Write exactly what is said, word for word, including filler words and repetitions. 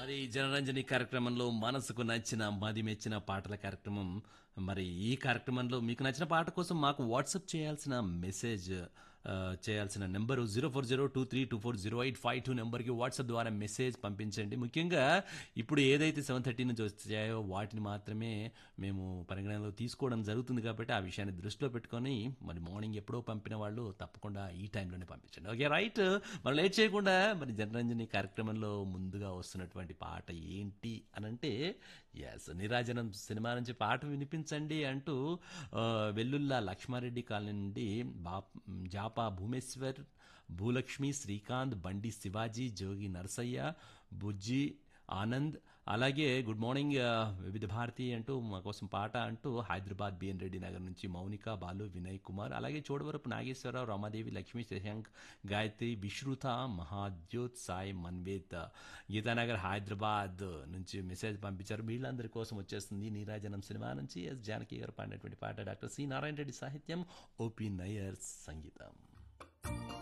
మరి జనరంజని కార్యక్రమంలో మనసుకు నచ్చిన మది మెచ్చిన పాటల కార్యక్రమం. మరి ఈ కార్యక్రమంలో మీకు నచ్చిన పాట కోసం మాకు వాట్సాప్ చేయాల్సిన మెసేజ్ ఆ, చేయాల్సిన number zero four zero two three two four zero eight five two నెంబర్కి వాట్సాప్ ద్వారా మెసేజ్ పంపించండి. ముఖ్యంగా ఇప్పుడు ఏదైతే సెవెన్ థర్టీ నుంచి వచ్చాయో వాటిని మాత్రమే మేము పరిగణనలో తీసుకోవడం జరుగుతుంది కాబట్టి ఆ విషయాన్ని దృష్టిలో పెట్టుకొని మరి మార్నింగ్ ఎప్పుడో పంపిన వాళ్ళు తప్పకుండా ఈ టైంలోనే పంపించండి. Okay right. మరి లేట్ చేయకుండా మరి జనరంజని కార్యక్రమంలో ముందుగా వస్తున్నటువంటి పాట ఏంటి అని అంటే ఎస్ నిరాజనం సినిమా నుంచి పాట వినిపించండి అంటూ ఆ, వెల్లుల్లా లక్ష్మారెడ్డి కాలనీ నుండి బా జాపా భూమేశ్వర్, భూలక్ష్మి, శ్రీకాంత్, బండి శివాజీ, జోగి నరసయ్య, బుజ్జి ఆనంద్, అలాగే గుడ్ మార్నింగ్ ఆ, వివిధ భారతి అంటూ మా కోసం పాట అంటూ హైదరాబాద్ బిఎన్ రెడ్డి నగర్ నుంచి మౌనిక, బాలు, వినయ్ కుమార్, అలాగే చోడవరపు నాగేశ్వరరావు, రమాదేవి, లక్ష్మీ, శశాంక్, గాయత్రి, విశ్రుత, మహాద్యోత్, సాయి, మన్వేత్ గీతానగర్ హైదరాబాద్ నుంచి మెసేజ్ పంపించారు. వీళ్ళందరి కోసం వచ్చేస్తుంది నీరాజనం సినిమా నుంచి ఎస్ జానకి గారు పాడినటువంటి పాట. డాక్టర్ సి నారాయణ రెడ్డి సాహిత్యం, ఓపి నయ్యర్ సంగీతం.